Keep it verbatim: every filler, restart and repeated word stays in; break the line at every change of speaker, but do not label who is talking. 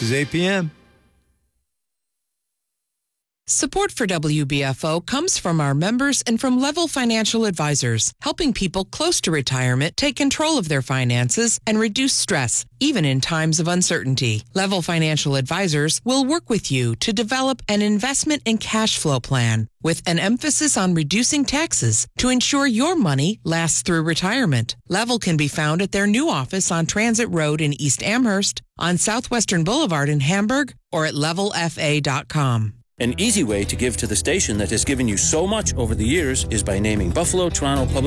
This is A P M.
Support for W B F O comes from our members and from Level Financial Advisors, helping people close to retirement take control of their finances and reduce stress, even in times of uncertainty. Level Financial Advisors will work with you to develop an investment and cash flow plan with an emphasis on reducing taxes to ensure your money lasts through retirement. Level can be found at their new office on Transit Road in East Amherst, on Southwestern Boulevard in Hamburg, or at level f a dot com.
An easy way to give to the station that has given you so much over the years is by naming Buffalo Toronto Public